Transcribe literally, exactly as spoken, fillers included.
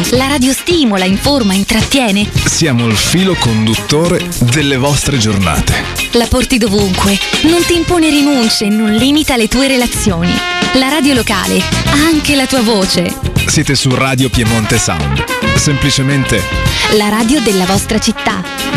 La radio stimola, informa, intrattiene. Siamo il filo conduttore delle vostre giornate. La porti dovunque, non ti impone rinunce, non limita le tue relazioni. La radio locale ha anche la tua voce. Siete su Radio Piemonte Sound. Semplicemente la radio della vostra città.